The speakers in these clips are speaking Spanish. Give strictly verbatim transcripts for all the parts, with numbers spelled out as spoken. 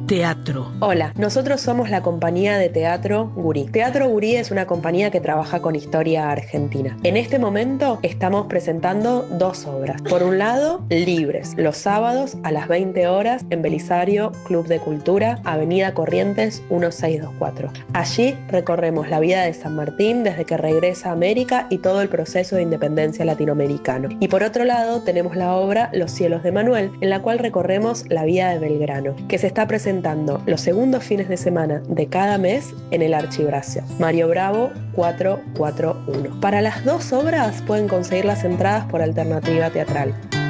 Teatro. Hola, nosotros somos la compañía de Teatro Gurí. Teatro Gurí es una compañía que trabaja con historia argentina. En este momento estamos presentando dos obras. Por un lado, Libres, los sábados a las veinte horas en Belisario, Club de Cultura, Avenida Corrientes mil seiscientos veinticuatro. Allí recorremos la vida de San Martín desde que regresa a América y todo el proceso de independencia latinoamericano. Y por otro lado, tenemos la obra Los cielos de Manuel, en la cual recorremos la vida de Belgrano, que se está presentando los segundos fines de semana de cada mes en el Archibracio. Mario Bravo cuatrocientos cuarenta y uno. Para las dos obras pueden conseguir las entradas por Alternativa Teatral.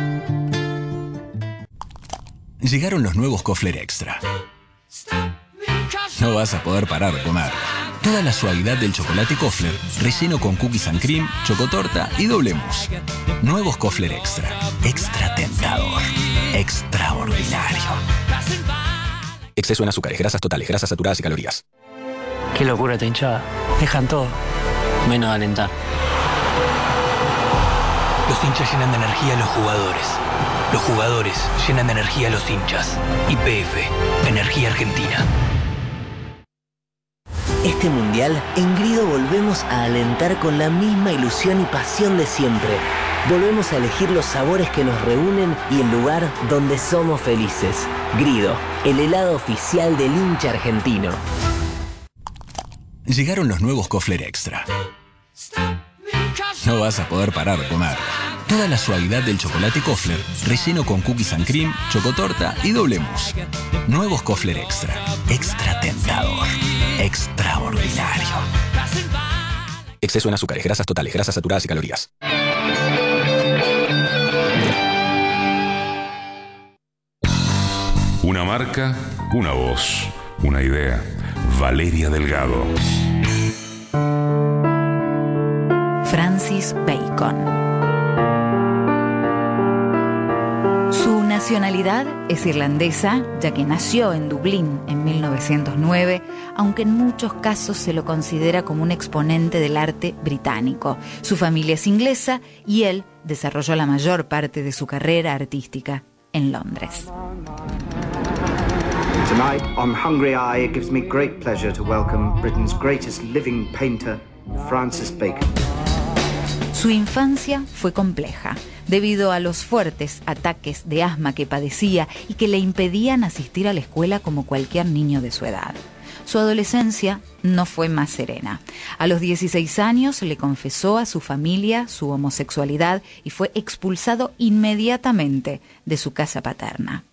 Llegaron los nuevos Kofler Extra. No vas a poder parar de comer. Toda la suavidad del chocolate Kofler, relleno con cookies and cream, chocotorta y doble mousse. Nuevos Kofler Extra. Extra tentador. Extraordinario. Exceso en azúcares, grasas totales, grasas saturadas y calorías. Qué locura esta hinchada. Dejan todo, menos alentar. Los hinchas llenan de energía a los jugadores. Los jugadores llenan de energía a los hinchas. Y P F, Energía Argentina. Este mundial, en Grido volvemos a alentar con la misma ilusión y pasión de siempre. Volvemos a elegir los sabores que nos reúnen y el lugar donde somos felices. Grido, el helado oficial del hincha argentino. Llegaron los nuevos Kofler Extra. No vas a poder parar de comer. Toda la suavidad del chocolate Kofler, relleno con cookies and cream, chocotorta y doble mousse. Nuevos Kofler Extra. Extra tentador. Extraordinario. Exceso en azúcares, grasas totales, grasas saturadas y calorías. Una marca, una voz, una idea. Valeria Delgado. Francis Bacon. Su nacionalidad es irlandesa, ya que nació en Dublín en mil novecientos nueve, aunque en muchos casos se lo considera como un exponente del arte británico. Su familia es inglesa y él desarrolló la mayor parte de su carrera artística en Londres. Tonight, on Hungry Eye, it gives me great pleasure to welcome Britain's greatest living painter, Francis Bacon. Su infancia fue compleja, debido a los fuertes ataques de asma que padecía y que le impedían asistir a la escuela como cualquier niño de su edad. Su adolescencia no fue más serena. A los dieciséis años le confesó a su familia su homosexualidad y fue expulsado inmediatamente de su casa paterna.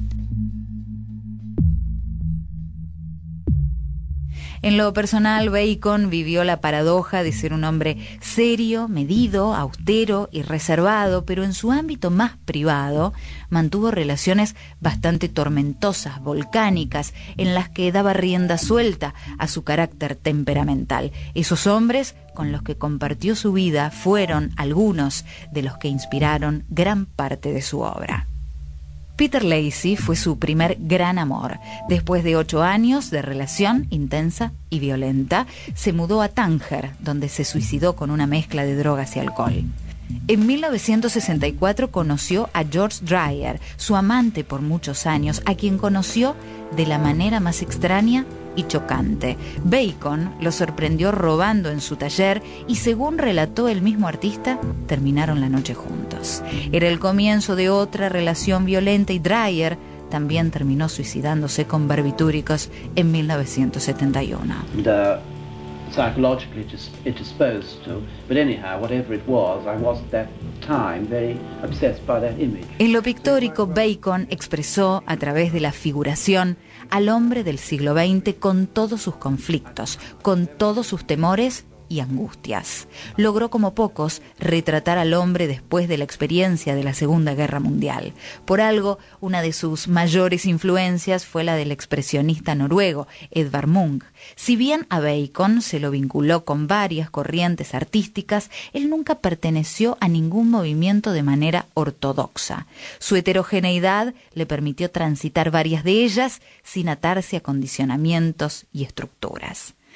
En lo personal, Bacon vivió la paradoja de ser un hombre serio, medido, austero y reservado, pero en su ámbito más privado mantuvo relaciones bastante tormentosas, volcánicas, en las que daba rienda suelta a su carácter temperamental. Esos hombres con los que compartió su vida fueron algunos de los que inspiraron gran parte de su obra. Peter Lacey fue su primer gran amor. Después de ocho años de relación intensa y violenta, se mudó a Tánger, donde se suicidó con una mezcla de drogas y alcohol. En mil novecientos sesenta y cuatro conoció a George Dreyer, su amante por muchos años, a quien conoció de la manera más extraña y chocante. Bacon lo sorprendió robando en su taller y, según relató el mismo artista, terminaron la noche juntos. Era el comienzo de otra relación violenta y Dreyer también terminó suicidándose con barbitúricos en mil novecientos setenta y uno. And, uh, psychologically it disposed to, but anyhow, whatever it was, I was at that time very obsessed by that image. En lo pictórico, Bacon expresó a través de la figuración al hombre del siglo veinte con todos sus conflictos, con todos sus temores y angustias. Logró como pocos retratar al hombre después de la experiencia de la Segunda Guerra Mundial. Por algo, una de sus mayores influencias fue la del expresionista noruego Edvard Munch. Si bien a Bacon se lo vinculó con varias corrientes artísticas, él nunca perteneció a ningún movimiento de manera ortodoxa. Su heterogeneidad le permitió transitar varias de ellas sin atarse a condicionamientos y estructuras.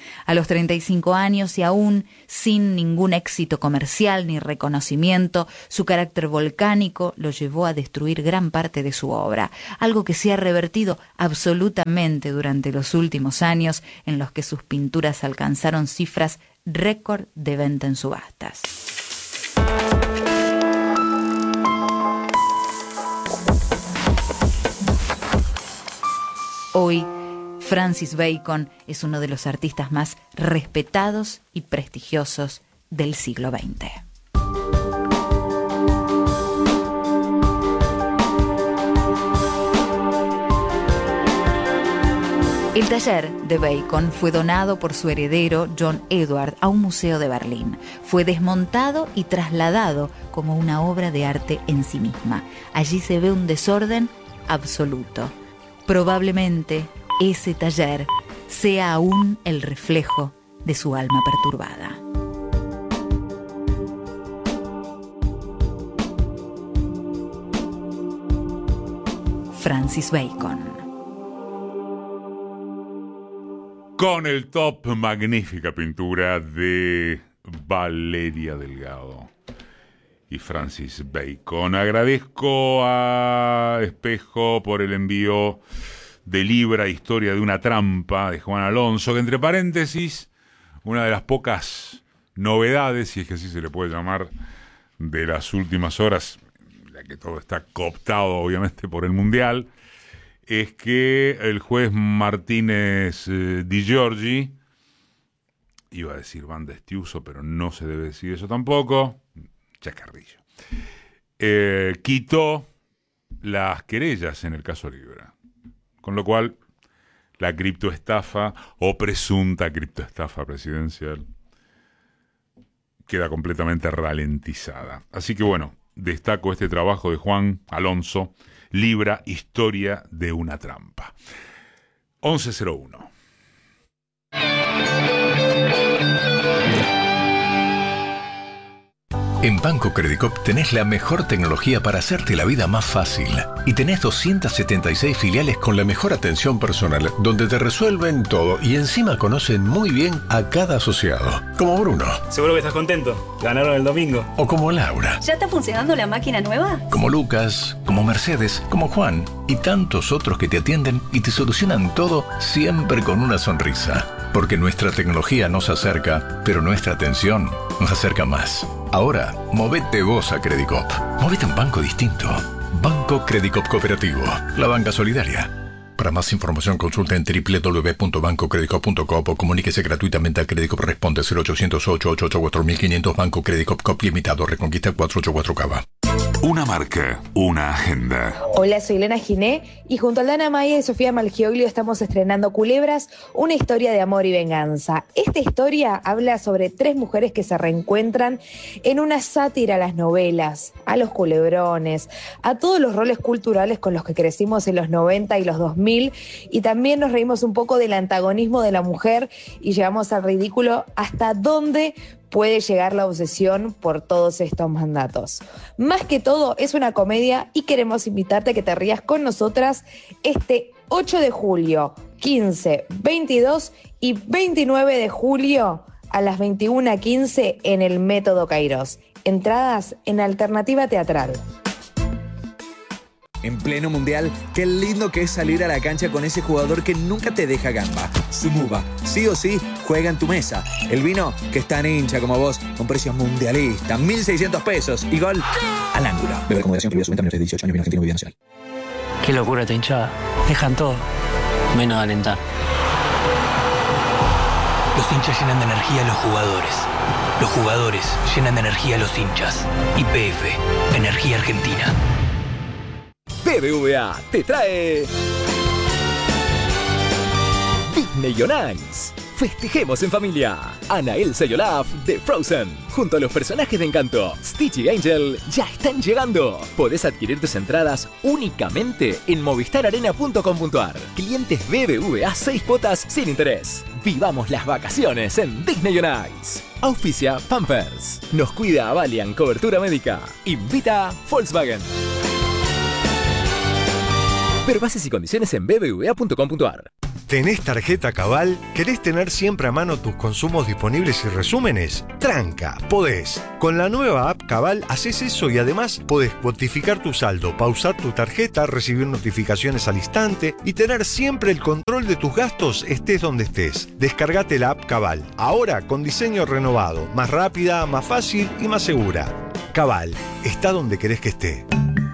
A los treinta y cinco años y aún sin ningún éxito comercial ni reconocimiento, su carácter volcánico lo llevó a destruir gran parte de su obra, algo que se ha revertido absolutamente durante los últimos años en los que sus pinturas alcanzaron cifras récord de venta en subastas. Hoy, Francis Bacon es uno de los artistas más respetados y prestigiosos del siglo veinte. El taller de Bacon fue donado por su heredero John Edward a un museo de Berlín. Fue desmontado y trasladado como una obra de arte en sí misma. Allí se ve un desorden absoluto. Probablemente ese taller sea aún el reflejo de su alma perturbada. Francis Bacon. Con el top, magnífica pintura de Valeria Delgado y Francis Bacon. Agradezco a Espejo por el envío de Libra, Historia de una trampa, de Juan Alonso, que entre paréntesis, una de las pocas novedades, si es que así se le puede llamar, de las últimas horas, ya que todo está cooptado obviamente por el Mundial, es que el juez Martínez eh, Di Giorgi, iba a decir Van de Estiuso, pero no se debe decir eso tampoco, chacarrillo, eh, quitó las querellas en el caso Libra. Con lo cual, la criptoestafa o presunta criptoestafa presidencial queda completamente ralentizada. Así que bueno, destaco este trabajo de Juan Alonso, Libra, Historia de una trampa. once cero uno. En Banco Credicop tenés la mejor tecnología para hacerte la vida más fácil. Y tenés doscientas setenta y seis filiales con la mejor atención personal, donde te resuelven todo y encima conocen muy bien a cada asociado. Como Bruno. Seguro que estás contento. Ganaron el domingo. O como Laura. ¿Ya está funcionando la máquina nueva? Como Lucas, como Mercedes, como Juan y tantos otros que te atienden y te solucionan todo siempre con una sonrisa. Porque nuestra tecnología nos acerca, pero nuestra atención nos acerca más. Ahora, movete vos a Credicop. Movete a un banco distinto. Banco Credicop Cooperativo. La banca solidaria. Para más información consulta en doble u doble u doble u punto banco credicop punto com o comuníquese gratuitamente a Credicop. Responde cero ochocientos ocho ocho ocho cuatro mil quinientos. Banco Credicop Cop Limitado. Reconquista cuatrocientos ochenta y cuatro Cava. Una marca, una agenda. Hola, soy Elena Giné y junto a Dana Maya y Sofía Malgioglio estamos estrenando Culebras, una historia de amor y venganza. Esta historia habla sobre tres mujeres que se reencuentran en una sátira a las novelas, a los culebrones, a todos los roles culturales con los que crecimos en los noventa y los dos mil, y también nos reímos un poco del antagonismo de la mujer y llevamos al ridículo hasta dónde puede llegar la obsesión por todos estos mandatos. Más que todo, es una comedia y queremos invitarte a que te rías con nosotras este ocho de julio, quince, veintidós y veintinueve de julio a las veintiuna quince en el Método Kairos. Entradas en Alternativa Teatral. En pleno mundial, qué lindo que es salir a la cancha con ese jugador que nunca te deja gamba. Sumuba, sí o sí, juega en tu mesa. El vino que es tan hincha como vos, con precios mundialistas, mil seiscientos pesos y gol al ángulo. Beber con moderación, prohibido su venta menores de dieciocho años, vino argentino, bebida nacional. Qué locura esta hinchada. Dejan todo, menos alentar. Los hinchas llenan de energía a los jugadores. Los jugadores llenan de energía a los hinchas. Y P F, Energía Argentina. B B V A te trae Disney on Ice. Festejemos en familia. Anna, Elsa y Olaf de Frozen, junto a los personajes de Encanto, Stitch y Angel, ya están llegando. Podés adquirir tus entradas únicamente en movistar arena punto com punto ar. Clientes B B V A, seis cuotas sin interés. Vivamos las vacaciones en Disney on Ice. Auspicia Pampers. Nos cuida Valiant Cobertura Médica. Invita Volkswagen. Ver bases y condiciones en b b v a punto com punto ar. ¿Tenés tarjeta Cabal? ¿Querés tener siempre a mano tus consumos disponibles y resúmenes? Tranca, podés. Con la nueva app Cabal haces eso y además podés cuantificar tu saldo, pausar tu tarjeta, recibir notificaciones al instante y tener siempre el control de tus gastos estés donde estés. Descargate la app Cabal, ahora con diseño renovado, más rápida, más fácil y más segura. Cabal, está donde querés que esté.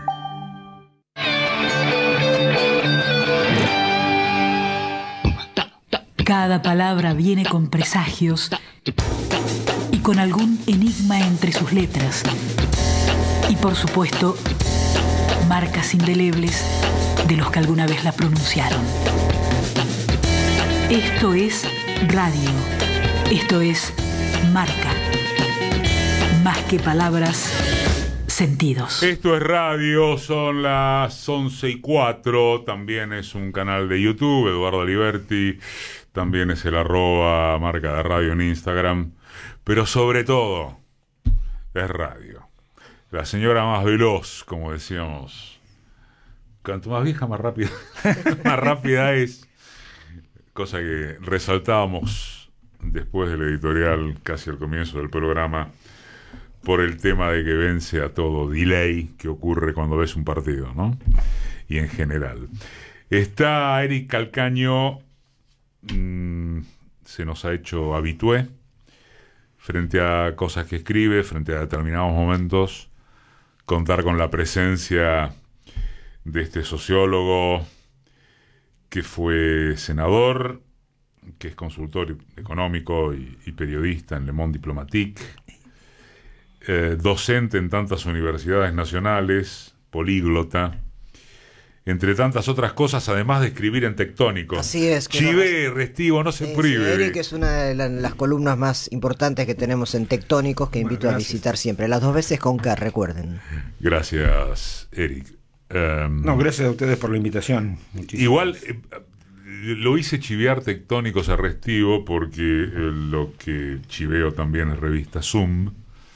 Cada palabra viene con presagios y con algún enigma entre sus letras. Y por supuesto, marcas indelebles de los que alguna vez la pronunciaron. Esto es radio. Esto es marca. Más que palabras, sentidos. Esto es radio, son las once y cuatro. También es un canal de YouTube, Eduardo Aliberti. También es el arroba marca de radio en Instagram. Pero sobre todo, es radio. La señora más veloz, como decíamos. Cuanto más vieja, más rápida. Más rápida es. Cosa que resaltábamos después del editorial, casi al comienzo del programa, por el tema de que vence a todo delay que ocurre cuando ves un partido, ¿no? Y en general. Está Eric Calcaño. Mm, se nos ha hecho habitué frente a cosas que escribe, frente a determinados momentos, contar con la presencia de este sociólogo que fue senador, que es consultor económico y, y periodista en Le Monde Diplomatique, eh, docente en tantas universidades nacionales, políglota, entre tantas otras cosas, además de escribir en Tectónico. Así es. Chivé, no, Restivo, no se sí, prive. Sí, Eric es una de la, las columnas más importantes que tenemos en Tectónicos, que invito bueno, a visitar siempre. Las dos veces con K, recuerden. Gracias, Eric. Um, no, gracias a ustedes por la invitación. Muchísimas. Igual, eh, lo hice chivear Tectónicos a Restivo porque eh, lo que chiveo también es revista Zoom,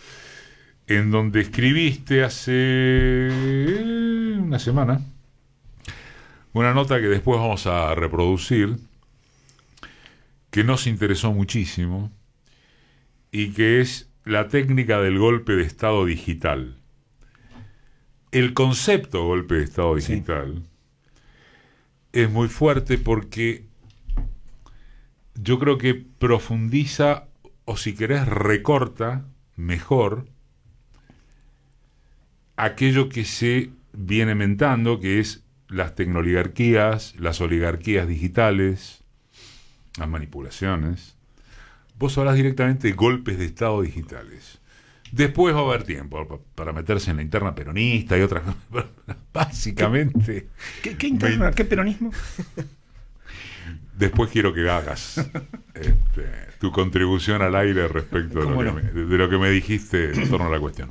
en donde escribiste hace una semana una nota que después vamos a reproducir, que nos interesó muchísimo y que es la técnica del golpe de estado digital. El concepto golpe de estado digital sí. es muy fuerte porque yo creo que profundiza, o si querés recorta mejor aquello que se viene mentando, que es las tecnoligarquías, las oligarquías digitales, las manipulaciones. Vos hablás directamente de golpes de estado digitales. Después va a haber tiempo para meterse en la interna peronista y otras cosas. Básicamente. ¿Qué, qué interna? Me... ¿Qué peronismo? Después quiero que hagas este, tu contribución al aire respecto de lo, que no? me, de lo que me dijiste en torno a la cuestión.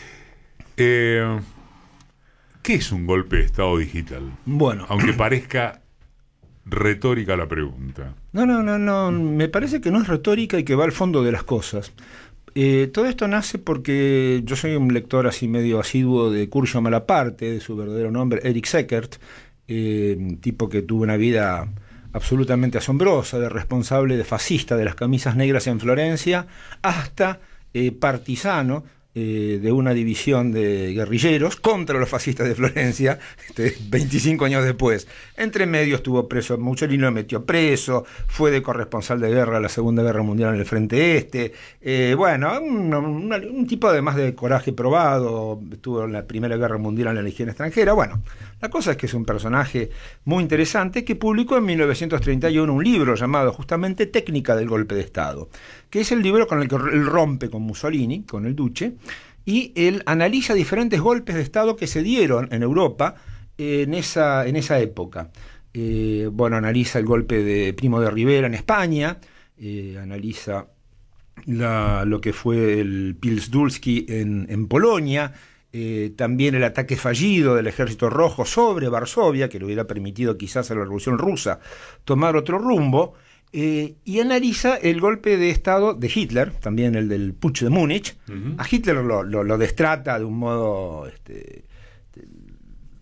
Eh... ¿Qué es un golpe de estado digital? Bueno, aunque parezca retórica la pregunta. No, no, no, no. Me parece que no es retórica y que va al fondo de las cosas. Eh, todo esto nace porque yo soy un lector así medio asiduo de Curzio Malaparte, de su verdadero nombre, Eric Seckert, eh, tipo que tuvo una vida absolutamente asombrosa, de responsable de fascista de las camisas negras en Florencia, hasta eh, partisano Eh, de una división de guerrilleros contra los fascistas de Florencia, este, veinticinco años después. Entre medio estuvo preso, Mussolini lo metió preso, fue de corresponsal de guerra a la Segunda Guerra Mundial en el Frente Este, eh, bueno, un, un, un tipo además de coraje probado, estuvo en la Primera Guerra Mundial en la Legión Extranjera. Bueno, la cosa es que es un personaje muy interesante que publicó en mil novecientos treinta y uno un libro llamado justamente Técnica del Golpe de Estado, que es el libro con el que él rompe con Mussolini, con el Duce, y él analiza diferentes golpes de Estado que se dieron en Europa en esa, en esa época. Eh, bueno, analiza el golpe de Primo de Rivera en España, eh, analiza la, lo que fue el Pilsudski en, en Polonia, eh, también el ataque fallido del Ejército Rojo sobre Varsovia, que le hubiera permitido quizás a la Revolución Rusa tomar otro rumbo. Eh, y analiza el golpe de Estado de Hitler, también el del Putsch de Múnich. Uh-huh. A Hitler lo, lo, lo destrata de un modo este, este, bueno,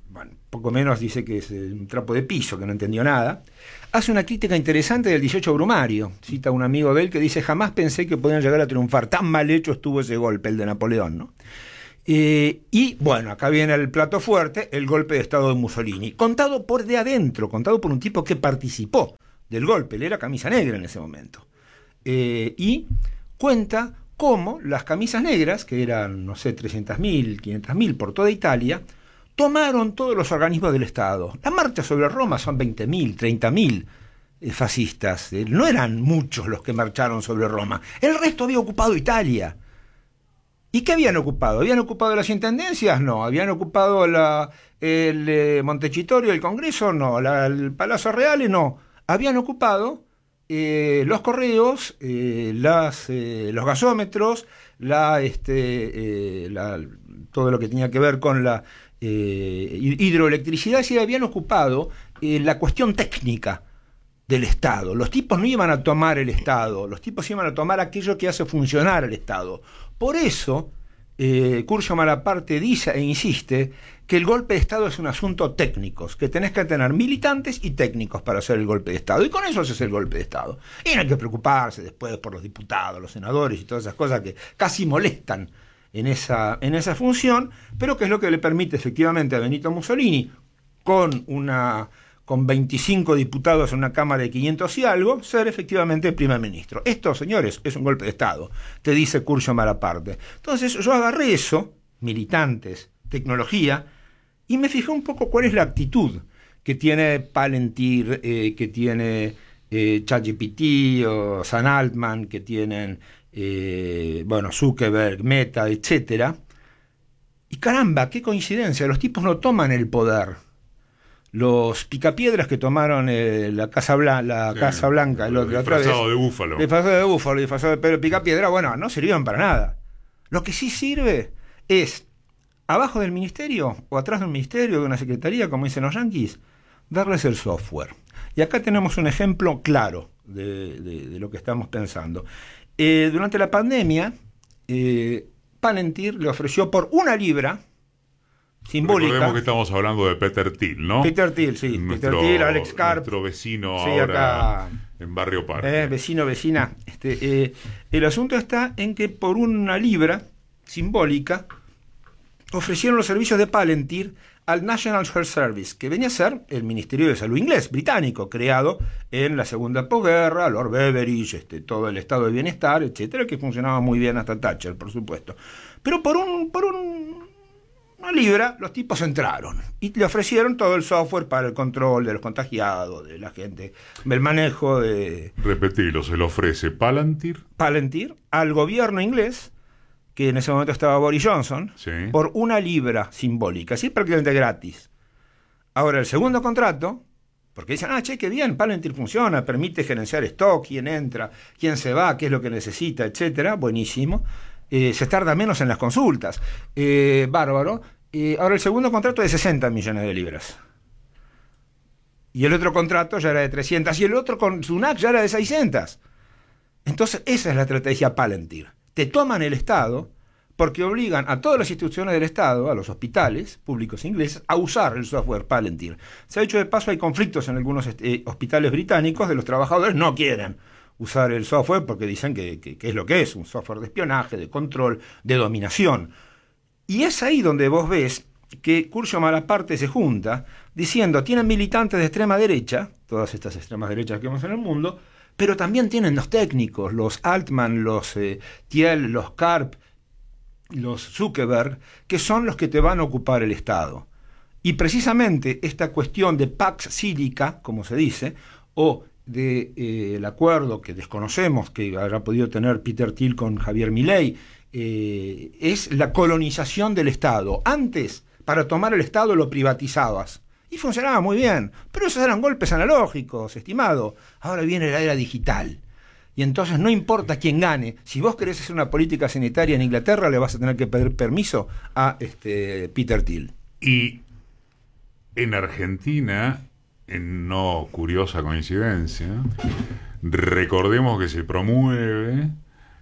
poco menos dice que es un trapo de piso, que no entendió nada, hace una crítica interesante del dieciocho Brumario. Cita a un amigo de él que dice: jamás pensé que podían llegar a triunfar, tan mal hecho estuvo ese golpe, el de Napoleón, ¿no? Eh, y bueno, acá viene el plato fuerte, el golpe de Estado de Mussolini, contado por de adentro, contado por un tipo que participó del golpe, él era camisa negra en ese momento. Eh, y cuenta cómo las camisas negras, que eran, no sé, trescientas mil, quinientas mil por toda Italia, tomaron todos los organismos del Estado. La marcha sobre Roma son veinte mil, treinta mil eh, fascistas. Eh, no eran muchos los que marcharon sobre Roma. El resto había ocupado Italia. ¿Y qué habían ocupado? ¿Habían ocupado las intendencias? No. ¿Habían ocupado la, el eh, Montecitorio, el Congreso? No. La, el Palacio Real? No. Habían ocupado eh, los correos, eh, las, eh, los gasómetros, la, este, eh, la, todo lo que tenía que ver con la Eh, hidroelectricidad, y habían ocupado eh, la cuestión técnica del Estado. Los tipos no iban a tomar el Estado, los tipos iban a tomar aquello que hace funcionar el Estado. Por eso, eh, Curcio Malaparte dice e insiste que el golpe de Estado es un asunto técnico, que tenés que tener militantes y técnicos para hacer el golpe de Estado, y con eso haces el golpe de Estado. Y no hay que preocuparse después por los diputados, los senadores y todas esas cosas que casi molestan en esa, en esa función, pero que es lo que le permite efectivamente a Benito Mussolini, con una con veinticinco diputados en una Cámara de quinientos y algo, ser efectivamente primer ministro. Esto, señores, es un golpe de Estado, te dice Curcio Malaparte. Entonces yo agarré eso, militantes, tecnología, y me fijé un poco cuál es la actitud que tiene Palantir, eh, que tiene eh, ChatGPT o Sam Altman, que tienen Eh, bueno, Zuckerberg, Meta, etcétera. Y caramba, qué coincidencia, los tipos no toman el poder. Los picapiedras que tomaron eh, la Casa Blanca, la sí, Casa Blanca, el otro, otra vez, disfrazado de búfalo, disfrazado de búfalo, disfrazado de Pedro Picapiedra, bueno, no sirvieron para nada. Lo que sí sirve es abajo del ministerio o atrás del ministerio, de una secretaría, como dicen los yanquis, darles el software. Y acá tenemos un ejemplo claro de, de, de lo que estamos pensando. Eh, durante la pandemia, eh, Palantir le ofreció por una libra simbólica. Recordemos que estamos hablando de Peter Thiel, ¿no? Peter Thiel, sí. Nuestro, Peter Thiel, Alex Karp. Nuestro vecino sí, ahora acá, en Barrio Parque. Eh, vecino, vecina. Este, eh, el asunto está en que por una libra simbólica ofrecieron los servicios de Palantir al National Health Service, que venía a ser el Ministerio de Salud inglés, británico, creado en la segunda posguerra, Lord Beveridge, este, todo el estado de bienestar, etcétera, que funcionaba muy bien hasta Thatcher, por supuesto. Pero por un, por un, una libra, los tipos entraron y le ofrecieron todo el software para el control de los contagiados, de la gente, del manejo de... Repetilo, se lo ofrece Palantir. Palantir al gobierno inglés, que en ese momento estaba Boris Johnson, sí, por una libra simbólica, así prácticamente gratis. Ahora, el segundo contrato, porque dicen, ah, che, qué bien, Palantir funciona, permite gerenciar stock, quién entra, quién se va, qué es lo que necesita, etcétera, buenísimo. Eh, se tarda menos en las consultas, eh, bárbaro. Eh, ahora, el segundo contrato es de sesenta millones de libras. Y el otro contrato ya era de trescientas, y el otro con Sunak ya era de seiscientas. Entonces, esa es la estrategia Palantir. Te toman el Estado porque obligan a todas las instituciones del Estado, a los hospitales públicos ingleses, a usar el software Palantir. Se ha dicho de paso, hay conflictos en algunos eh, hospitales británicos de los trabajadores no quieren usar el software porque dicen que, que, que es lo que es, un software de espionaje, de control, de dominación. Y es ahí donde vos ves que Curcio Malaparte se junta diciendo, tienen militantes de extrema derecha, todas estas extremas derechas que vemos en el mundo, pero también tienen los técnicos, los Altman, los eh, Thiel, los Karp, los Zuckerberg, que son los que te van a ocupar el Estado. Y precisamente esta cuestión de Pax Silica, como se dice, o del de, eh, acuerdo que desconocemos, que habrá podido tener Peter Thiel con Javier Milei, eh, es la colonización del Estado. Antes, para tomar el Estado lo privatizabas. Y funcionaba muy bien, pero esos eran golpes analógicos, estimado. Ahora viene la era digital. Y entonces no importa quién gane, si vos querés hacer una política sanitaria en Inglaterra, le vas a tener que pedir permiso a este Peter Thiel. Y en Argentina, en no curiosa coincidencia, recordemos que se promueve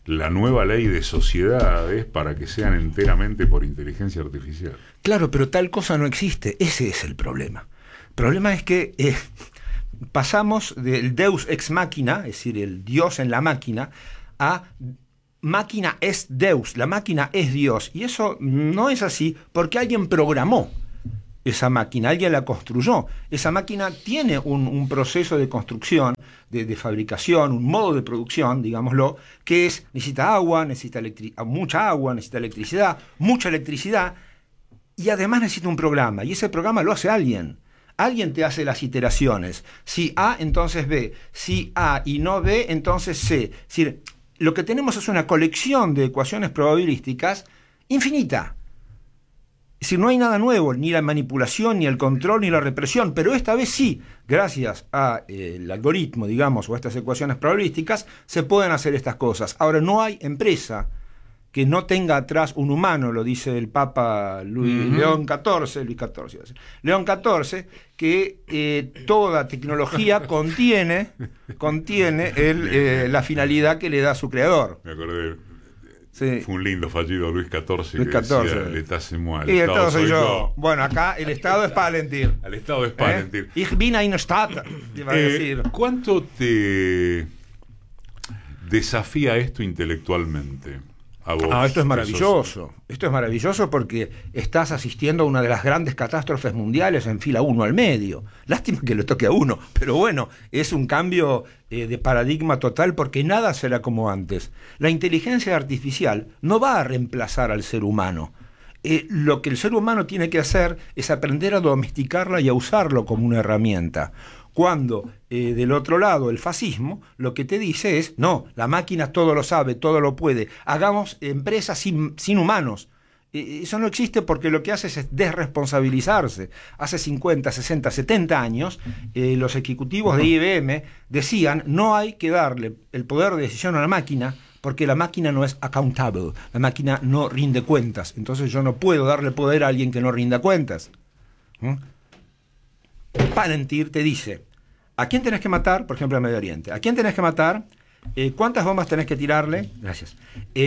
la nueva ley de sociedades para que sean enteramente por inteligencia artificial. Claro, pero tal cosa no existe. Ese es el problema. El problema es que eh, pasamos del Deus ex machina, es decir, el Dios en la máquina, a máquina es Deus, la máquina es Dios. Y eso no es así porque alguien programó esa máquina, alguien la construyó. Esa máquina tiene un, un proceso de construcción, de, de fabricación, un modo de producción, digámoslo, que es, necesita agua, necesita electri- mucha agua, necesita electricidad, mucha electricidad, y además necesita un programa, y ese programa lo hace alguien. Alguien te hace las iteraciones. Si A, entonces B. Si A y no B, entonces C. Es decir, lo que tenemos es una colección de ecuaciones probabilísticas infinita. Es decir, no hay nada nuevo, ni la manipulación, ni el control, ni la represión, pero esta vez sí, gracias al eh, algoritmo, digamos, o a estas ecuaciones probabilísticas, se pueden hacer estas cosas. Ahora, no hay empresa que no tenga atrás un humano, lo dice el Papa Luis, uh-huh. León catorce, Luis catorce, León catorce, que eh, toda tecnología contiene, contiene el, eh, la finalidad que le da a su creador. Me acordé. Sí. Fue un lindo fallido Luis catorce. Luis catorce. Decía, l'État c'est moi, el y el Estado Estado soy yo. yo. Bueno, acá el Estado es Palantir. El Estado es Palantir. ¿Eh? Ich bin ein Staat, iba a eh, decir. ¿Cuánto te desafía esto intelectualmente a vos? Ah, esto es maravilloso. Esto es maravilloso porque estás asistiendo a una de las grandes catástrofes mundiales en fila uno al medio. Lástima que le toque a uno, pero bueno, es un cambio eh, de paradigma total porque nada será como antes. La inteligencia artificial no va a reemplazar al ser humano. Eh, lo que el ser humano tiene que hacer es aprender a domesticarla y a usarlo como una herramienta. Cuando eh, del otro lado el fascismo lo que te dice es, no, la máquina todo lo sabe, todo lo puede, hagamos empresas sin, sin humanos. Eh, eso no existe porque lo que hace es desresponsabilizarse. Hace cincuenta, sesenta, setenta años eh, los ejecutivos de I B M decían, no hay que darle el poder de decisión a la máquina porque la máquina no es accountable, la máquina no rinde cuentas, entonces yo no puedo darle poder a alguien que no rinda cuentas. ¿Mm? Palantir te dice, ¿a quién tenés que matar? Por ejemplo, en Medio Oriente. ¿A quién tenés que matar? Eh, ¿Cuántas bombas tenés que tirarle? Gracias.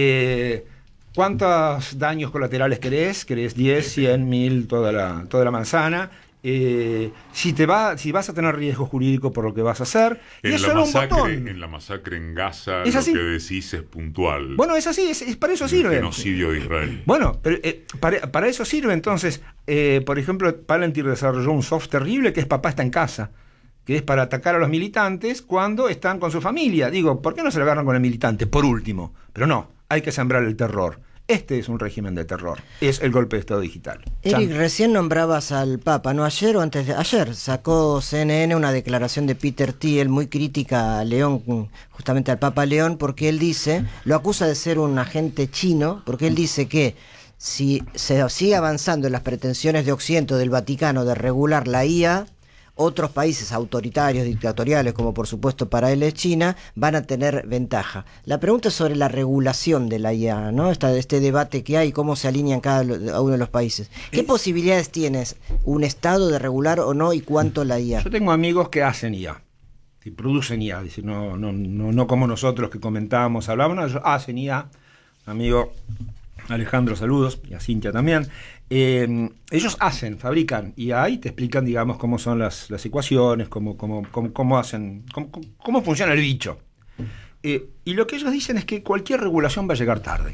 Eh, ¿Cuántos daños colaterales querés? ¿Querés diez, cien, mil, toda la, toda la manzana? Eh, si, te va, si vas a tener riesgo jurídico por lo que vas a hacer. En, y es la, solo masacre, un botón. en la masacre en Gaza ¿Es lo así? que decís es puntual. Bueno, es así, es, es para eso el sirve. genocidio de Israel. Bueno, pero, eh, para, para eso sirve entonces. Eh, por ejemplo, Palantir desarrolló un soft terrible que es Papá está en casa, que es para atacar a los militantes cuando están con su familia. Digo, ¿por qué no se lo agarran con el militante? Por último. Pero no, hay que sembrar el terror. Este es un régimen de terror. Es el golpe de Estado digital. Eric, Chan. recién nombrabas al Papa, ¿no? Ayer o antes de ayer sacó C N N una declaración de Peter Thiel muy crítica a León, justamente al Papa León, porque él dice, lo acusa de ser un agente chino, porque él dice que si se sigue avanzando en las pretensiones de Occidente o del Vaticano de regular la I A, otros países autoritarios, dictatoriales, como por supuesto para él es China, van a tener ventaja. La pregunta es sobre la regulación de la I A, ¿no? Esta, este debate que hay, cómo se alinean cada uno de los países. ¿Qué es... posibilidades tienes un Estado de regular o no y cuánto la I A? Yo tengo amigos que hacen I A, que producen I A, decir, no, no, no, no como nosotros que comentábamos, hablábamos, ellos hacen I A. Amigo Alejandro, saludos, y a Cintia también. Eh, ellos hacen, fabrican I A y te explican, digamos, cómo son las, las ecuaciones, cómo, cómo, cómo, cómo hacen, cómo, cómo funciona el bicho. Eh, y lo que ellos dicen es que cualquier regulación va a llegar tarde.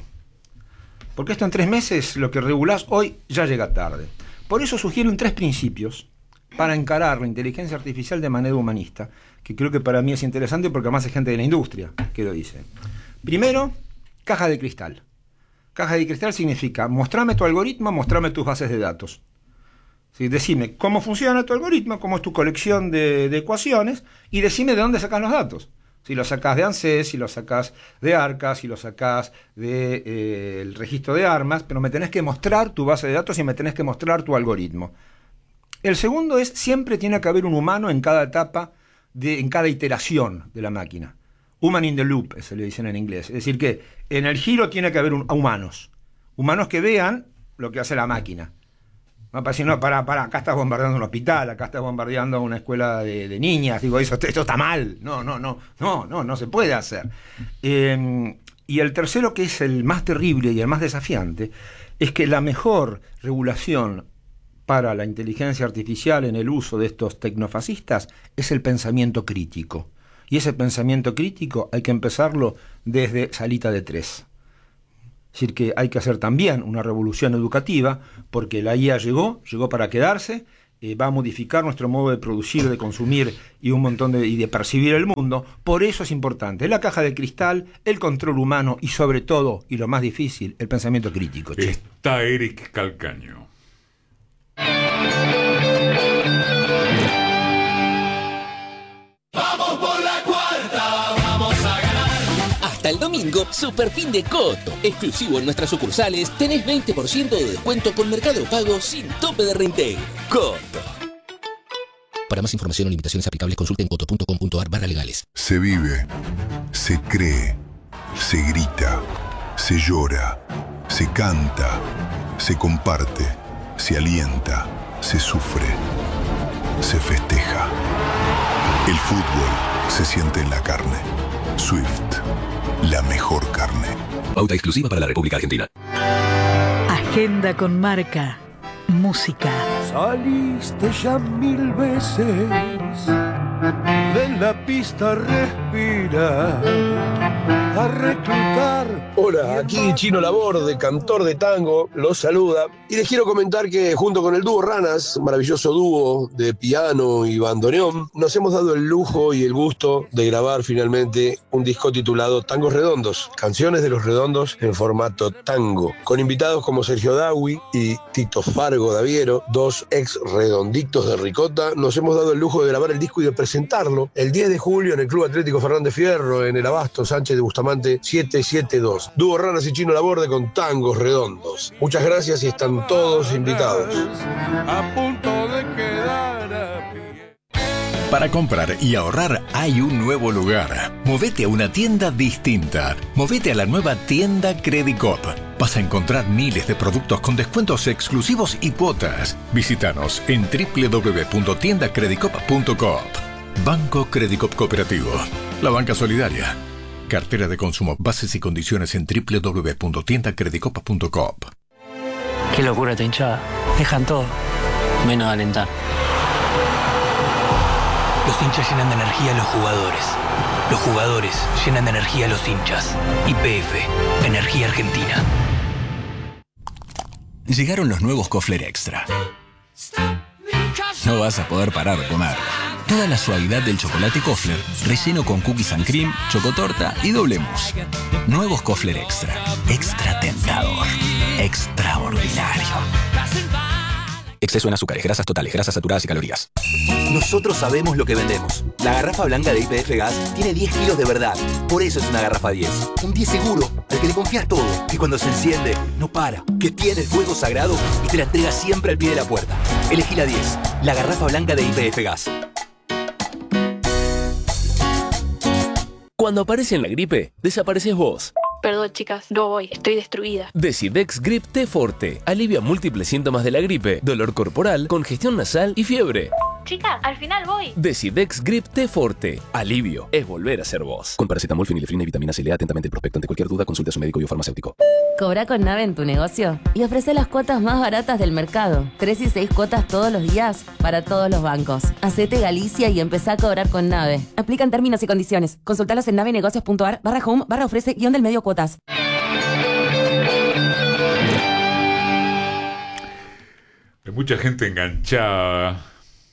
Porque esto en tres meses, lo que regulás hoy, ya llega tarde. Por eso sugieren tres principios para encarar la inteligencia artificial de manera humanista, que creo que para mí es interesante porque además hay gente de la industria que lo dice. Primero, caja de cristal. Caja de cristal significa, mostrame tu algoritmo, mostrame tus bases de datos. ¿Sí? Decime cómo funciona tu algoritmo, cómo es tu colección de, de ecuaciones, y decime de dónde sacas los datos. Si los sacás de ANSES, si los sacás de ARCA, si los sacás del de, eh, registro de armas, pero me tenés que mostrar tu base de datos y me tenés que mostrar tu algoritmo. El segundo es, siempre tiene que haber un humano en cada etapa, de, en cada iteración de la máquina. Human in the loop, se le dicen en inglés. Es decir, que en el giro tiene que haber un, humanos. Humanos que vean lo que hace la máquina. No, para decir, no, para, para, acá estás bombardeando un hospital, acá estás bombardeando una escuela de, de niñas. Digo, eso, esto está mal. No, no, no, no, no, no se puede hacer. Eh, Y el tercero, que es el más terrible y el más desafiante, es que la mejor regulación para la inteligencia artificial en el uso de estos tecnofascistas es el pensamiento crítico. Y ese pensamiento crítico hay que empezarlo desde salita de tres. Es decir, que hay que hacer también una revolución educativa, porque la I A llegó, llegó para quedarse, eh, va a modificar nuestro modo de producir, de consumir y un montón de, y de percibir el mundo. Por eso es importante la caja de cristal, el control humano y sobre todo, y lo más difícil, el pensamiento crítico. Che. Está Eric Calcaño. Vamos por la cuarta, vamos a ganar. Hasta el domingo, super fin de Coto. Exclusivo en nuestras sucursales, tenés veinte por ciento de descuento con Mercado Pago sin tope de reintegro. Coto. Para más información o limitaciones aplicables, consulte en coto punto com punto ar barra legales. Se vive, se cree, se grita, se llora, se canta, se comparte, se alienta, se sufre, se festeja. El fútbol se siente en la carne. Swift, la mejor carne. Pauta exclusiva para la República Argentina. Agenda con marca. Música. Saliste ya mil veces. De la pista respira. A reclutar. Hola, aquí Chino Laborde, cantor de tango, los saluda. Y les quiero comentar que junto con el dúo Ranas, maravilloso dúo de piano y bandoneón, nos hemos dado el lujo y el gusto de grabar finalmente un disco titulado Tangos Redondos, canciones de los redondos en formato tango, con invitados como Sergio Dawi y Tito Fargo Daviero, dos ex redondictos de Ricota. Nos hemos dado el lujo de grabar el disco y de presentarlo el diez de julio en el Club Atlético Fernández Fierro, en el Abasto Sánchez de Bustamante setecientos setenta y dos. Dúo Ranas y Chino Laborde con Tangos Redondos. Muchas gracias y están todos invitados. A punto de quedar a pie. Para comprar y ahorrar hay un nuevo lugar. Movete a una tienda distinta. Movete a la nueva tienda Credicop. Vas a encontrar miles de productos con descuentos exclusivos y cuotas. Visítanos en doble u doble u doble u punto tienda credicop punto coop. Banco Credicop Cooperativo. La banca solidaria. Cartera de consumo. Bases y condiciones en doble u doble u doble u punto tienda credicop punto coop. Qué locura esta hinchada. Dejan todo, menos alentar. Los hinchas llenan de energía a los jugadores. Los jugadores llenan de energía a los hinchas. Y P F, Energía Argentina. Llegaron los nuevos Kofler Extra. No vas a poder parar de comer. Toda la suavidad del chocolate Kofler, relleno con cookies and cream, chocotorta y doble mousse. Nuevos Kofler Extra. Extra tentador. Extraordinario. Exceso en azúcares, grasas totales, grasas saturadas y calorías. Nosotros sabemos lo que vendemos. La garrafa blanca de I P F Gas tiene diez kilos de verdad. Por eso es una garrafa diez. Un diez seguro, al que le confías todo. Que cuando se enciende, no para. Que tiene el fuego sagrado y te la entrega siempre al pie de la puerta. Elegí la diez. La garrafa blanca de I P F Gas. Cuando aparece en la gripe, desapareces vos. Perdón, chicas, no voy, estoy destruida. Decidex Grip T Forte alivia múltiples síntomas de la gripe, dolor corporal, congestión nasal y fiebre. Chica, al final voy. Decidex Grip T Forte. Alivio es volver a ser vos. Con paracetamol, fenilefrina y vitamina C. Lea atentamente el prospecto. Ante cualquier duda, consulte a su médico y o farmacéutico. Cobra con Nave en tu negocio y ofrece las cuotas más baratas del mercado. Tres y seis cuotas todos los días para todos los bancos. Hacete Galicia y empezá a cobrar con Nave. Aplican términos y condiciones. Consultalos en navenegocios punto ar barra home barra ofrece guión del medio cuotas. Hay mucha gente enganchada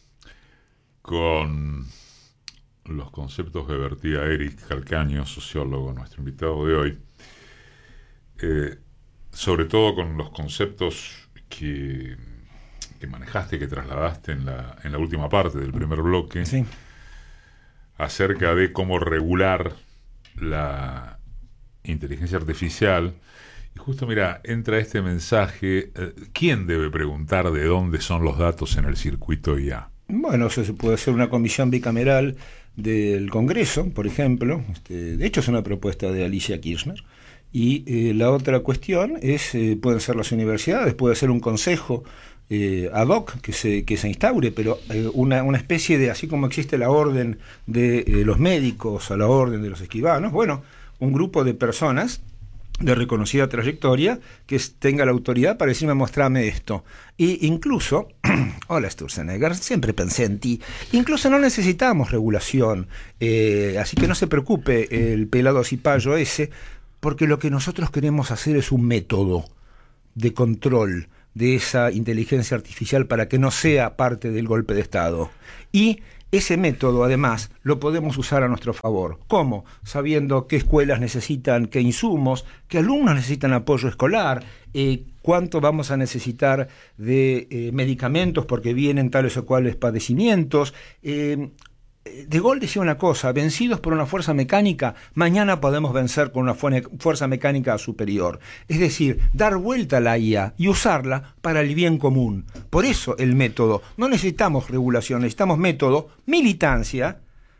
con los conceptos que vertía Eric Calcaño, sociólogo, nuestro invitado de hoy, eh, sobre todo con los conceptos que, que manejaste, que trasladaste en la, en la última parte del primer bloque, sí, acerca de cómo regular la inteligencia artificial. Y justo, mira, entra este mensaje, eh, ¿quién debe preguntar de dónde son los datos en el circuito I A? Bueno, eso se puede hacer una comisión bicameral del Congreso, por ejemplo. Este, de hecho, es una propuesta de Alicia Kirchner. Y eh, la otra cuestión es, eh, pueden ser las universidades, puede ser un consejo eh, ad hoc que se, que se instaure, pero eh, una, una especie de, así como existe la orden de eh, los médicos, a la orden de los escribanos, bueno, un grupo de personas de reconocida trayectoria que tenga la autoridad para decirme, mostrame esto. Y incluso, hola Sturzenegger, siempre pensé en ti, incluso no necesitamos regulación, eh, así que no se preocupe el pelado cipayo ese, porque lo que nosotros queremos hacer es un método de control de esa inteligencia artificial para que no sea parte del golpe de Estado. Y ese método, además, lo podemos usar a nuestro favor. ¿Cómo? Sabiendo qué escuelas necesitan, qué insumos, qué alumnos necesitan apoyo escolar, eh, cuánto vamos a necesitar de eh, medicamentos porque vienen tales o cuales padecimientos. Eh, De Gaulle decía una cosa: vencidos por una fuerza mecánica, mañana podemos vencer con una fuerza mecánica superior. Es decir, dar vuelta a la I A y usarla para el bien común. Por eso el método. No necesitamos regulación, necesitamos método, militancia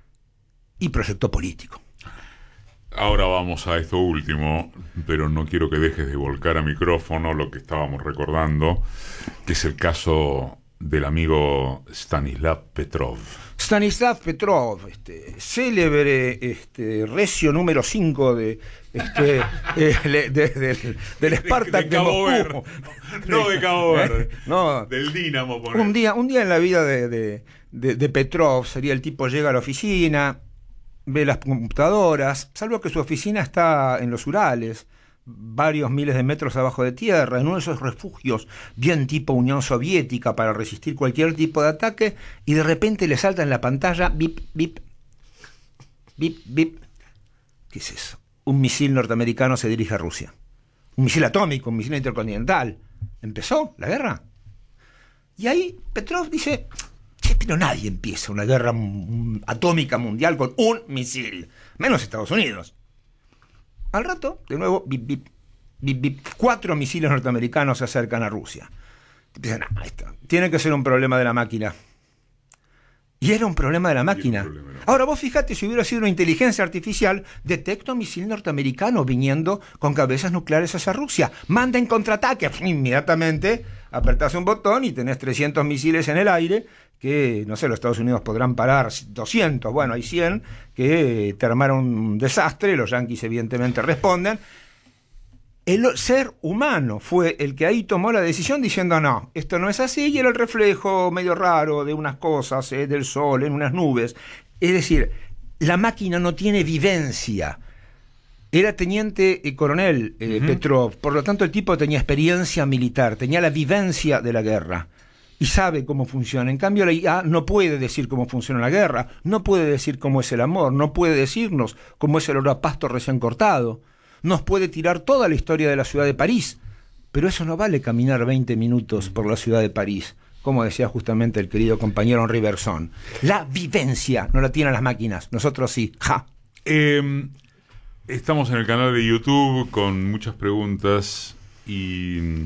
y proyecto político. Ahora vamos a esto último, pero no quiero que dejes de volcar a micrófono lo que estábamos recordando, que es el caso del amigo Stanislav Petrov. Stanislav Petrov, este, célebre este, recio número cinco de, este, eh, de, de, de, del Spartak de, de, de Moscú. Verde. No de Cabo Verde, ¿Eh? No, del Dinamo. Por un día, un día en la vida de, de, de, de Petrov sería el tipo llega a la oficina, ve las computadoras, salvo que su oficina está en los Urales, varios miles de metros abajo de tierra, en uno de esos refugios bien tipo Unión Soviética para resistir cualquier tipo de ataque, y de repente le salta en la pantalla bip, bip, bip, bip. ¿Qué es eso? Un misil norteamericano se dirige a Rusia. Un misil atómico, un misil intercontinental. ¿Empezó la guerra? Y ahí Petrov dice, che, pero nadie empieza una guerra atómica mundial con un misil, menos Estados Unidos. Al rato, de nuevo, bip, bip, bip, bip, cuatro misiles norteamericanos se acercan a Rusia. Dicen, ah, esto tiene que ser un problema de la máquina. Y era un problema de la máquina. Problema, ¿no? Ahora vos fijate, si hubiera sido una inteligencia artificial, detecta un misil norteamericano viniendo con cabezas nucleares hacia Rusia. Manda en contraataque. Inmediatamente apretás un botón y tenés trescientos misiles en el aire que, no sé, los Estados Unidos podrán parar doscientos, bueno, hay cien que te armaron un desastre, los yanquis evidentemente responden. El ser humano fue el que ahí tomó la decisión diciendo, no, esto no es así, y era el reflejo medio raro de unas cosas, eh, del sol, en unas nubes. Es decir, la máquina no tiene vivencia. Era teniente y coronel eh, uh-huh. Petrov, por lo tanto el tipo tenía experiencia militar, tenía la vivencia de la guerra y sabe cómo funciona. En cambio la I A no puede decir cómo funciona la guerra, no puede decir cómo es el amor, no puede decirnos cómo es el olor a pasto recién cortado, nos puede tirar toda la historia de la ciudad de París, pero eso no vale caminar veinte minutos por la ciudad de París, como decía justamente el querido compañero Henri Bergson. La vivencia no la tienen las máquinas, nosotros sí. Ja. Eh, estamos en el canal de YouTube con muchas preguntas y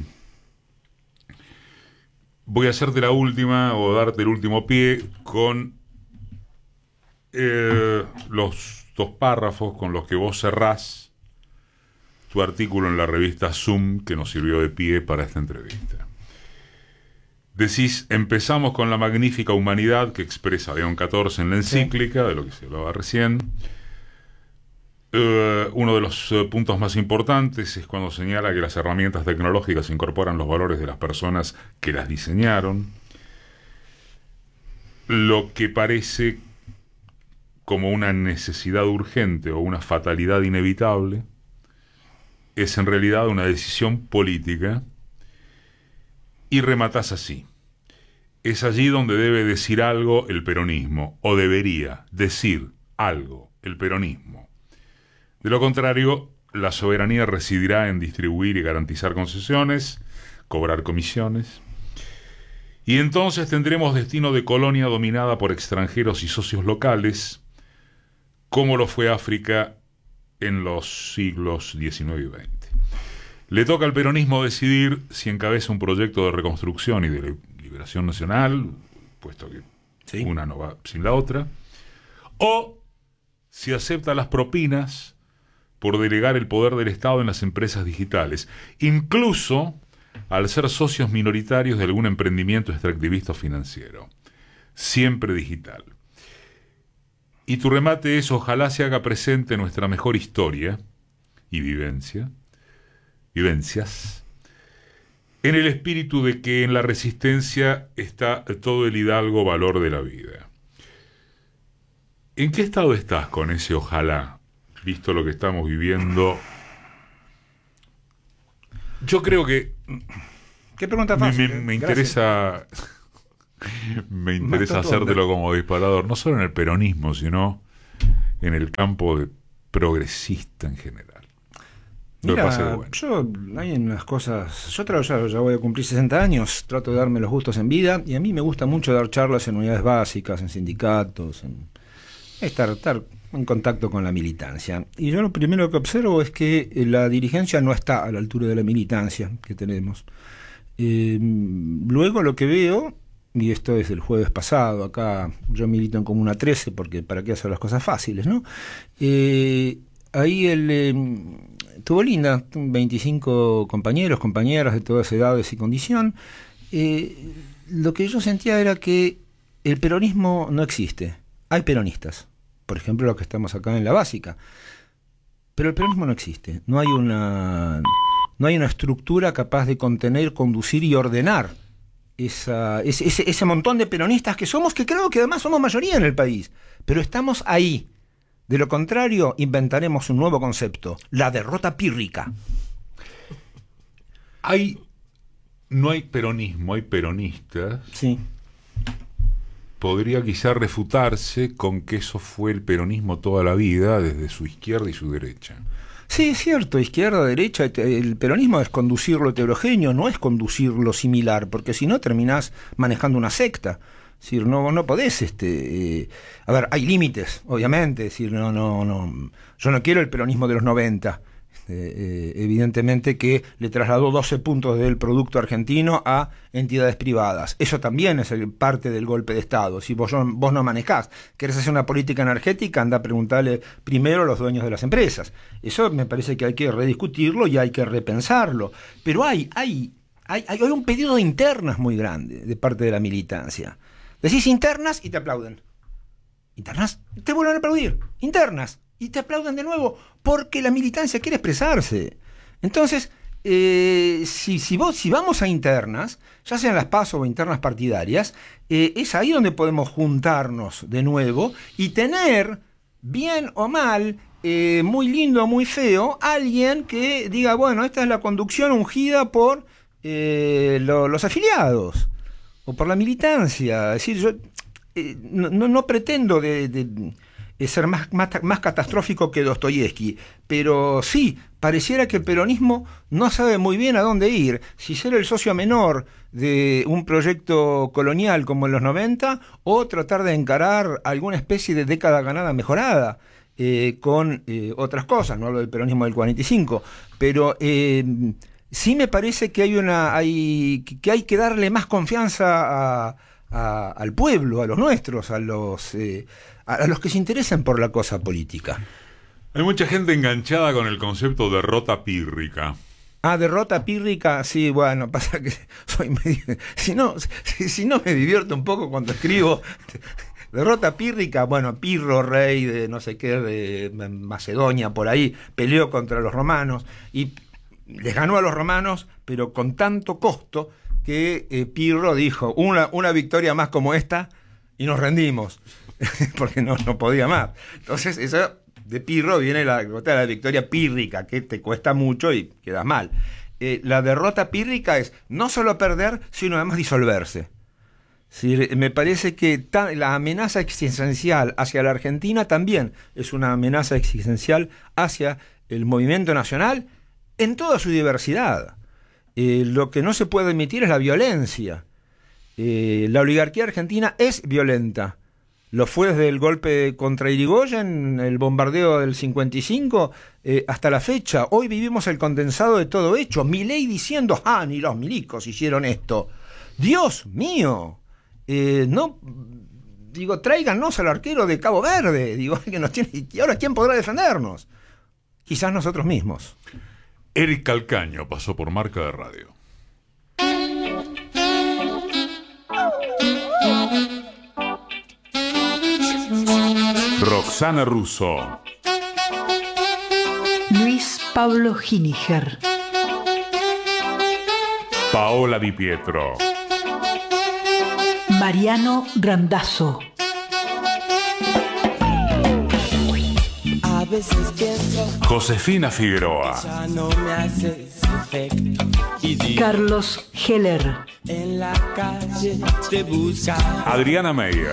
voy a hacerte la última o darte el último pie con eh, los dos párrafos con los que vos cerrás tu artículo en la revista Zoom que nos sirvió de pie para esta entrevista. Decís, empezamos con la magnífica humanidad que expresa León catorce en la encíclica, sí, de lo que se hablaba recién. Uh, uno de los uh, puntos más importantes es cuando señala que las herramientas tecnológicas incorporan los valores de las personas que las diseñaron. Lo que parece como una necesidad urgente o una fatalidad inevitable es en realidad una decisión política. Y rematás así. Es allí donde debe decir algo el peronismo, o debería decir algo el peronismo. De lo contrario, la soberanía residirá en distribuir y garantizar concesiones, cobrar comisiones, y entonces tendremos destino de colonia dominada por extranjeros y socios locales, como lo fue África en los siglos diecinueve y veinte. Le toca al peronismo decidir si encabeza un proyecto de reconstrucción y de liberación nacional, puesto que sí, una no va sin la otra, o si acepta las propinas por delegar el poder del Estado en las empresas digitales, incluso al ser socios minoritarios de algún emprendimiento extractivista o financiero, siempre digital. Y tu remate es: ojalá se haga presente nuestra mejor historia, y vivencia, vivencias, en el espíritu de que en la resistencia está todo el hidalgo valor de la vida. ¿En qué estado estás con ese ojalá, visto lo que estamos viviendo? Yo creo que... ¿Qué pregunta fácil? Me, me, me interesa... me interesa hacértelo como disparador, no solo en el peronismo, sino en el campo de progresista en general. Mira, bueno. yo hay unas cosas, yo trato, ya, ya voy a cumplir sesenta años, trato de darme los gustos en vida, y a mí me gusta mucho dar charlas en unidades básicas, en sindicatos, en estar, estar en contacto con la militancia. Y yo lo primero que observo es que la dirigencia no está a la altura de la militancia que tenemos. Eh, luego lo que veo, y esto es del jueves pasado, acá yo milito en Comuna trece, porque para qué hacer las cosas fáciles, ¿no? Eh, ahí el... Eh, estuvo linda, veinticinco compañeros, compañeras de todas edades y condición. Eh, lo que yo sentía era que el peronismo no existe. Hay peronistas, por ejemplo, los que estamos acá en la básica. Pero el peronismo no existe. No hay una, no hay una estructura capaz de contener, conducir y ordenar esa, ese, ese, ese montón de peronistas que somos, que creo que además somos mayoría en el país. Pero estamos ahí. De lo contrario, inventaremos un nuevo concepto, la derrota pírrica. Hay, no hay peronismo, hay peronistas. Sí. Podría quizá refutarse con que eso fue el peronismo toda la vida, desde su izquierda y su derecha. Sí, es cierto, izquierda, derecha, el peronismo es conducir lo heterogéneo, no es conducir lo similar, porque si no terminás manejando una secta. Es decir, no, no podés, este, eh, a ver, hay límites, obviamente, es decir, no, no, no, yo no quiero el peronismo de los noventa, eh, eh, evidentemente que le trasladó doce puntos del producto argentino a entidades privadas, eso también es el, parte del golpe de Estado. Si vos, vos no manejás, querés hacer una política energética, anda a preguntarle primero a los dueños de las empresas, eso me parece que hay que rediscutirlo y hay que repensarlo, pero hay, hay, hay, hay un pedido de internas muy grande de parte de la militancia. Decís internas y te aplauden. Internas, te vuelven a aplaudir. Internas, y te aplauden de nuevo, porque la militancia quiere expresarse. Entonces, eh, si, si, vos, si vamos a internas, ya sean las PASO o internas partidarias, eh, es ahí donde podemos juntarnos de nuevo y tener, bien o mal, eh, muy lindo o muy feo, alguien que diga, bueno, esta es la conducción ungida por eh, lo, los afiliados. O por la militancia. Es decir, yo eh, no, no pretendo de, de, de ser más, más, más catastrófico que Dostoyevsky, pero sí, pareciera que el peronismo no sabe muy bien a dónde ir, si ser el socio menor de un proyecto colonial como en los noventa, o tratar de encarar alguna especie de década ganada mejorada, eh, con eh, otras cosas, no hablo del peronismo del cuarenta y cinco, pero... Eh, sí me parece que hay una hay que hay que darle más confianza a, a, al pueblo, a los nuestros, a los eh, a, a los que se interesan por la cosa política. Hay mucha gente enganchada con el concepto de derrota pírrica. Ah, derrota pírrica, sí, bueno, pasa que soy medio, si no si, si no me divierto un poco cuando escribo. Derrota pírrica, bueno, Pirro, rey de no sé qué, de Macedonia, por ahí, peleó contra los romanos y les ganó a los romanos, pero con tanto costo que eh, Pirro dijo, una, una victoria más como esta y nos rendimos, porque no, no podía más. Entonces, eso de Pirro viene la, la victoria pírrica, que te cuesta mucho y quedas mal. Eh, la derrota pírrica es no solo perder, sino además disolverse. Sí, me parece que ta, la amenaza existencial hacia la Argentina también es una amenaza existencial hacia el movimiento nacional en toda su diversidad. Eh, lo que no se puede admitir es la violencia. Eh, la oligarquía argentina es violenta. Lo fue desde el golpe contra Irigoyen, el bombardeo del cincuenta y cinco, eh, hasta la fecha. Hoy vivimos el condensado de todo hecho. Milei diciendo, ah, ni los milicos hicieron esto. Dios mío. Eh, no, digo, tráiganos al arquero de Cabo Verde. Digo, que nos tiene, ¿y ahora quién podrá defendernos? Quizás nosotros mismos. Eric Calcaño pasó por Marca de Radio. Roxana Russo. Luis Pablo Giniger. Paola Di Pietro. Mariano Randazzo. A veces pienso, Josefina Figueroa. ya no me haces efecto. Y digo, Carlos Heller. en la calle te busca. Adriana Meyer.